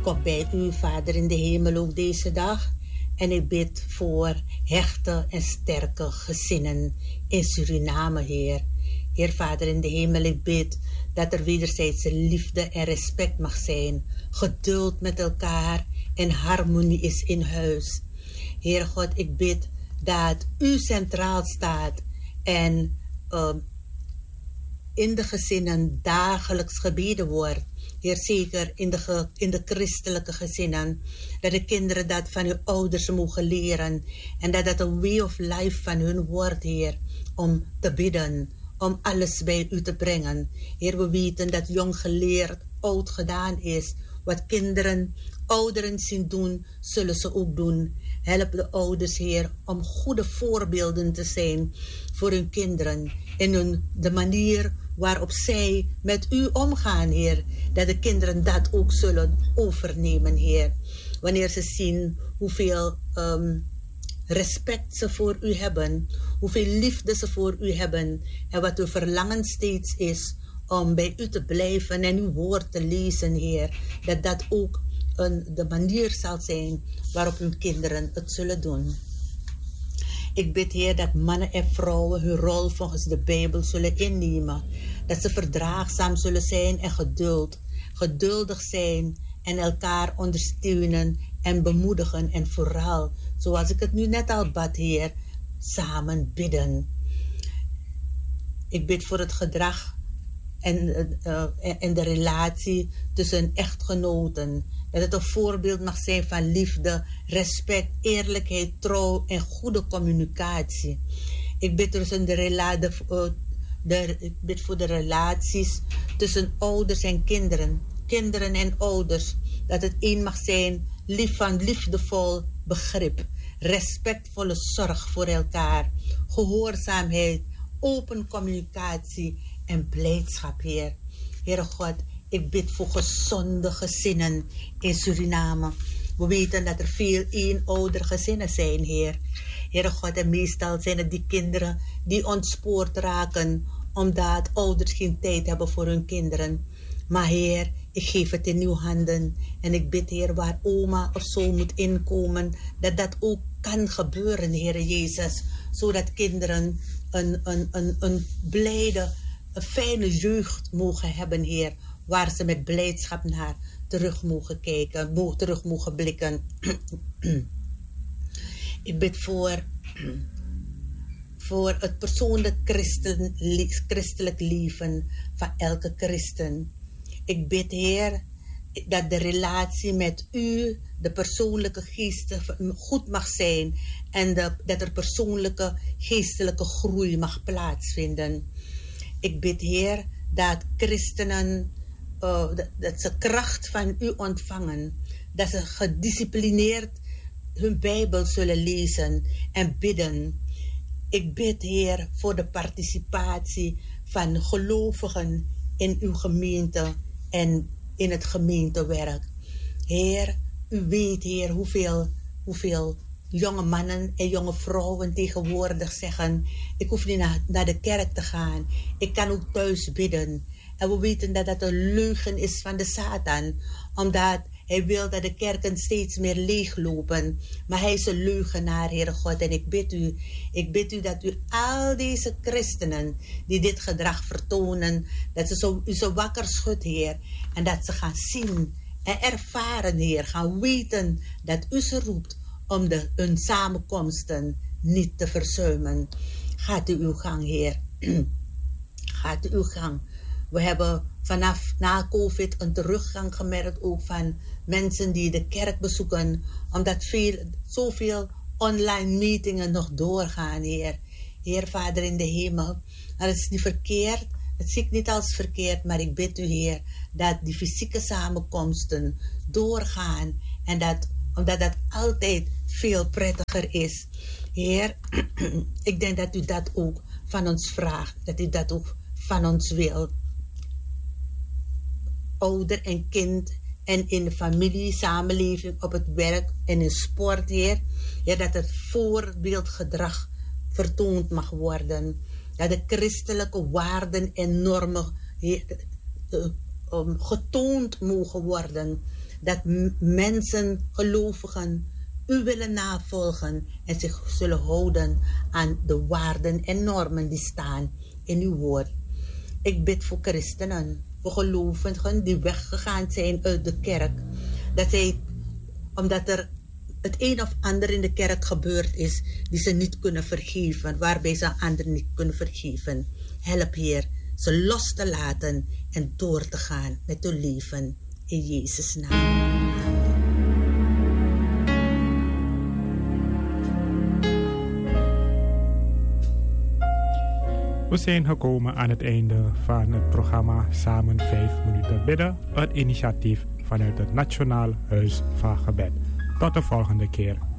kom bij u, Vader in de hemel, ook deze dag. En ik bid voor hechte en sterke gezinnen in Suriname, Heer. Heer Vader in de hemel, ik bid dat er wederzijdse liefde en respect mag zijn. Geduld met elkaar en harmonie is in huis. Heer God, ik bid dat u centraal staat en in de gezinnen dagelijks gebeden wordt. Heer, zeker in de christelijke gezinnen. Dat de kinderen dat van hun ouders mogen leren. En dat een way of life van hun wordt, Heer. Om te bidden. Om alles bij u te brengen. Heer, we weten dat jong geleerd oud gedaan is. Wat ouderen zien doen, zullen ze ook doen. Help de ouders, Heer, om goede voorbeelden te zijn voor hun kinderen. En de manier waarop zij met u omgaan, Heer. Dat de kinderen dat ook zullen overnemen, Heer. Wanneer ze zien hoeveel respect ze voor u hebben. Hoeveel liefde ze voor u hebben. En wat uw verlangen steeds is om bij u te blijven en uw woord te lezen, Heer. Dat dat ook de manier zal zijn waarop uw kinderen het zullen doen. Ik bid, Heer, dat mannen en vrouwen hun rol volgens de Bijbel zullen innemen. Dat ze verdraagzaam zullen zijn en geduldig zijn en elkaar ondersteunen en bemoedigen. En vooral, zoals ik het nu net al bad, Heer, samen bidden. Ik bid voor het gedrag en de relatie tussen echtgenoten. Dat het een voorbeeld mag zijn van liefde, respect, eerlijkheid, trouw en goede communicatie. Ik bid ik bid voor de relaties tussen ouders en kinderen en ouders. Dat het één mag zijn van liefdevol begrip, respectvolle zorg voor elkaar, gehoorzaamheid, open communicatie en blijdschap, Heer. Heere God, ik bid voor gezonde gezinnen in Suriname. We weten dat er veel eenoudergezinnen zijn, Heer. Heere God, en meestal zijn het die kinderen die ontspoord raken, omdat ouders geen tijd hebben voor hun kinderen. Maar Heer, ik geef het in uw handen. En ik bid, Heer, waar oma of zo moet inkomen, dat dat ook kan gebeuren, Heer Jezus. Zodat kinderen een blijde, een fijne jeugd mogen hebben, Heer. Waar ze met blijdschap naar terug mogen kijken, terug mogen blikken. Ik bid voor het persoonlijk christelijk leven van elke christen. Ik bid, Heer, dat de relatie met u, de persoonlijke geest, goed mag zijn. En dat er persoonlijke geestelijke groei mag plaatsvinden. Ik bid, Heer, dat christenen, dat ze kracht van u ontvangen. Dat ze gedisciplineerd hun Bijbel zullen lezen en bidden. Ik bid, Heer, voor de participatie van gelovigen in uw gemeente en in het gemeentewerk. Heer, u weet, Heer, hoeveel jonge mannen en jonge vrouwen tegenwoordig zeggen: ik hoef niet naar de kerk te gaan. Ik kan ook thuis bidden. En we weten dat dat een leugen is van de Satan. Omdat hij wil dat de kerken steeds meer leeglopen. Maar hij is een leugenaar, Heere God. En ik bid u dat u al deze christenen die dit gedrag vertonen, dat ze u zo wakker schudt, Heer. En dat ze gaan zien en ervaren, Heer. Gaan weten dat u ze roept om hun samenkomsten niet te verzuimen. Gaat u uw gang, Heer. Gaat u uw gang. We hebben vanaf na COVID een teruggang gemerkt ook van mensen die de kerk bezoeken. Omdat zoveel online meetingen nog doorgaan, Heer. Heer, Vader in de hemel. Dat is niet verkeerd. Dat zie ik niet als verkeerd. Maar ik bid u, Heer, dat die fysieke samenkomsten doorgaan. En omdat dat altijd veel prettiger is. Heer, ik denk dat u dat ook van ons vraagt. Dat u dat ook van ons wil. Ouder en kind en in de familie, samenleving, op het werk en in sport, Heer. Ja, dat het voorbeeldgedrag vertoond mag worden. Dat de christelijke waarden en normen getoond mogen worden. Dat mensen, gelovigen, u willen navolgen en zich zullen houden aan de waarden en normen die staan in uw woord. Ik bid voor christenen, voor gelovigen die weggegaan zijn uit de kerk. Dat zij, omdat er het een of ander in de kerk gebeurd is, die ze niet kunnen vergeven, waarbij ze anderen niet kunnen vergeven. Help, Heer, ze los te laten en door te gaan met hun leven. In Jezus' naam. We zijn gekomen aan het einde van het programma Samen 5 minuten bidden. Een initiatief vanuit het Nationaal Huis van Gebed. Tot de volgende keer.